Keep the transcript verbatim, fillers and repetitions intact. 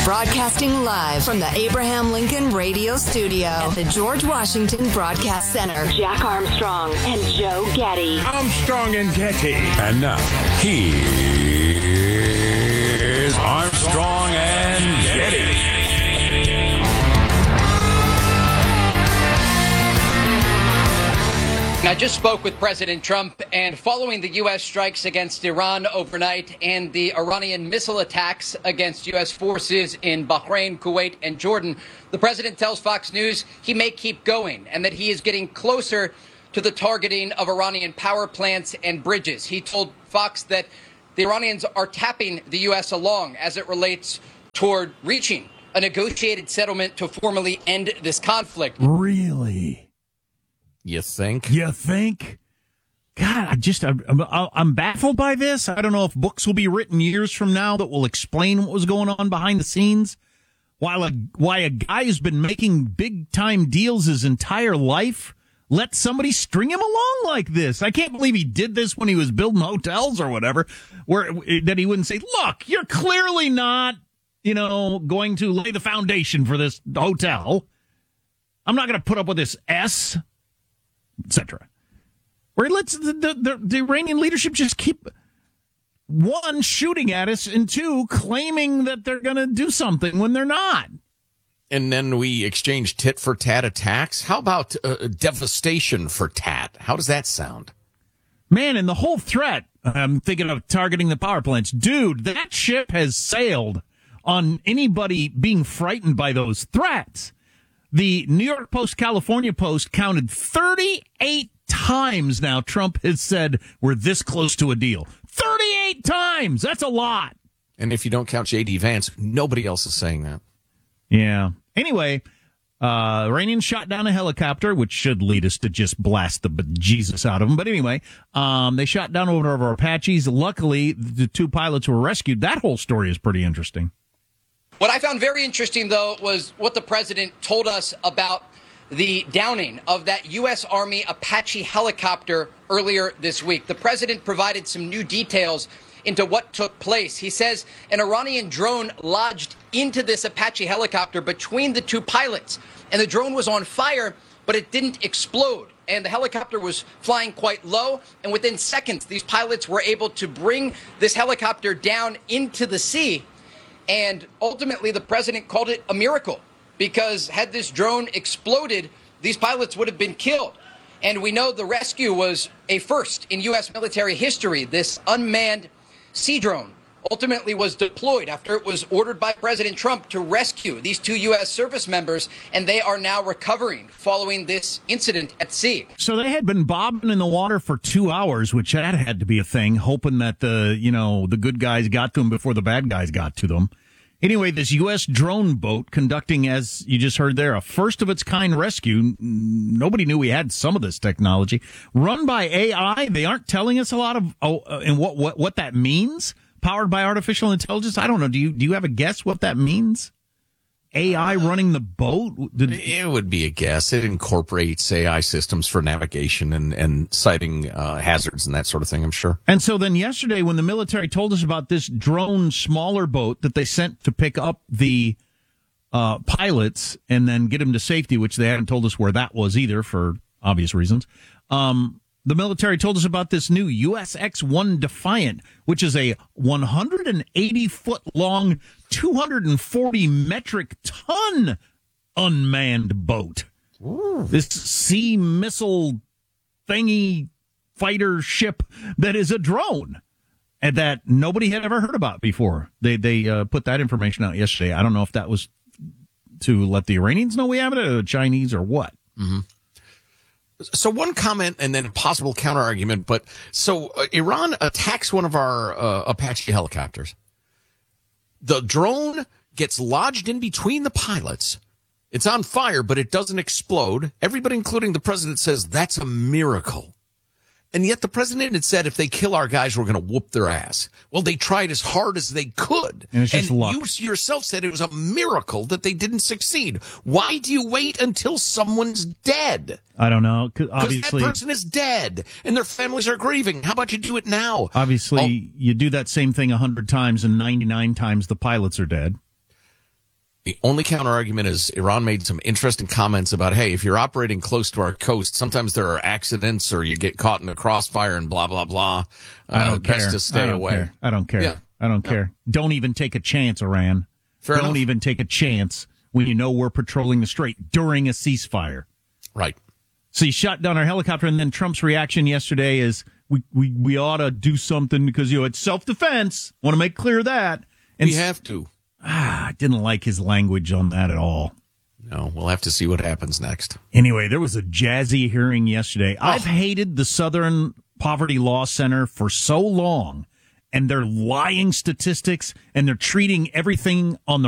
Broadcasting live from the Abraham Lincoln Radio Studio at the George Washington Broadcast Center. Jack Armstrong and Joe Getty. Armstrong and Getty. And now, here's Armstrong and Getty. I just spoke with President Trump, and following the U S strikes against Iran overnight and the Iranian missile attacks against U S forces in Bahrain, Kuwait, and Jordan, the president tells Fox News he may keep going and that he is getting closer to the targeting of Iranian power plants and bridges. He told Fox that the Iranians are tapping the U S along as it relates toward reaching a negotiated settlement to formally end this conflict. Really? You think? You think? God, I just, I'm, I'm baffled by this. I don't know if books will be written years from now that will explain what was going on behind the scenes. While a, why a guy who's been making big-time deals his entire life let somebody string him along like this. I can't believe he did this when he was building hotels or whatever, where that he wouldn't say, look, you're clearly not, you know, going to lay the foundation for this hotel. I'm not going to put up with this S, et cetera. Where he lets the, the, the, the Iranian leadership just keep, one, shooting at us, and two, claiming that they're going to do something when they're not. And then we exchange tit-for-tat attacks? How about uh, devastation for tat? How does that sound? Man, and the whole threat, I'm thinking of targeting the power plants. Dude, that ship has sailed on anybody being frightened by those threats. The New York Post, California Post counted thirty-eight times now Trump has said we're this close to a deal. thirty-eight times! That's a lot. And if you don't count J D. Vance, nobody else is saying that. Yeah. Anyway, uh, Iranians shot down a helicopter, which should lead us to just blast the bejesus out of them. But anyway, um, they shot down one of our Apaches. Luckily, the two pilots were rescued. That whole story is pretty interesting. What I found very interesting, though, was what the president told us about the downing of that U S. Army Apache helicopter earlier this week. The president provided some new details into what took place. He says an Iranian drone lodged into this Apache helicopter between the two pilots, and the drone was on fire, but it didn't explode. And the helicopter was flying quite low, and within seconds, these pilots were able to bring this helicopter down into the sea. And ultimately, the president called it a miracle, because had this drone exploded, these pilots would have been killed. And we know the rescue was a first in U S military history. This unmanned sea drone ultimately was deployed after it was ordered by President Trump to rescue these two U S service members, and they are now recovering following this incident at sea. So they had been bobbing in the water for two hours, which that had to be a thing, hoping that the, you know, the good guys got to them before the bad guys got to them. Anyway, this U S drone boat conducting, as you just heard there, a first-of-its-kind rescue. Nobody knew we had some of this technology. Run by A I. They aren't telling us a lot of, oh, uh, and what, what, what that means. Powered by artificial intelligence. I don't know. Do you, do you have a guess what that means? A I running the boat? Did... It would be a guess. It incorporates A I systems for navigation and, and sighting uh, hazards and that sort of thing, I'm sure. And so then yesterday when the military told us about this drone smaller boat that they sent to pick up the uh, pilots and then get them to safety, which they hadn't told us where that was either for obvious reasons, um, the military told us about this new U S X one Defiant, which is a one hundred eighty foot long, two hundred forty metric ton unmanned boat. Ooh. This sea missile thingy fighter ship that is a drone and that nobody had ever heard about before. They they uh, put that information out yesterday. I don't know if that was to let the Iranians know we have it, or the Chinese, or what. Mm-hmm. So one comment and then a possible counter argument. But so uh, Iran attacks one of our uh, Apache helicopters. The drone gets lodged in between the pilots. It's on fire, but it doesn't explode. Everybody, including the president, says that's a miracle. And yet the president had said if they kill our guys, we're going to whoop their ass. Well, they tried as hard as they could. And, it's just and luck. You yourself said it was a miracle that they didn't succeed. Why do you wait until someone's dead? I don't know. Because obviously that person is dead and their families are grieving. How about you do it now? Obviously, oh. you do that same thing a hundred times and ninety-nine times the pilots are dead. The only counter argument is Iran made some interesting comments about, hey, if you're operating close to our coast, sometimes there are accidents or you get caught in a crossfire and blah, blah, blah. Uh, I don't best care. to stay I don't away. Care. I don't care. Yeah. I don't care. Don't even take a chance, Iran. Fair don't enough. even take a chance when you know we're patrolling the strait during a ceasefire. Right. So he shot down our helicopter, and then Trump's reaction yesterday is, we, we, we ought to do something because, you know, it's self-defense. Want to make clear that. And We have to. Ah, I didn't like his language on that at all. No, we'll have to see what happens next. Anyway, there was a jazzy hearing yesterday. Oh. I've hated the Southern Poverty Law Center for so long, and their lying statistics, and they're treating everything on the